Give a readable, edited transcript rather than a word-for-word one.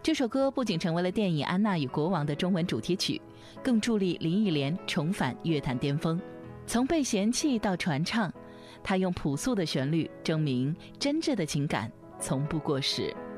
这首歌不仅成为了电影《安娜与国王》的中文主题曲，更助力林忆莲重返乐坛巅峰。从被嫌弃到传唱，她用朴素的旋律证明真挚的情感从不过时。